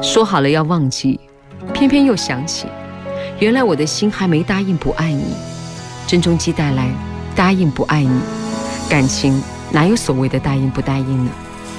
说好了要忘记，偏偏又想起，原来我的心还没答应不爱你。郑中基带来答应不爱你，感情哪有所谓的答应不答应呢？